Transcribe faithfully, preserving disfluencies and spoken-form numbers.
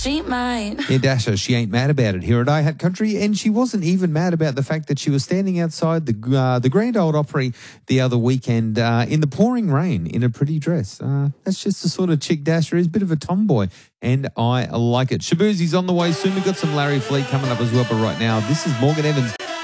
she might. Yeah, Dasher, she ain't mad about it here at iHat Country, and she wasn't even mad about the fact that she was standing outside the uh, the Grand Ole Opry the other weekend uh, in the pouring rain in a pretty dress. Uh, that's just the sort of chick Dasher is, a bit of a tomboy, and I like it. Shaboozie's on the way soon. We've got some Larry Fleet coming up as well, but right now, this is Morgan Evans.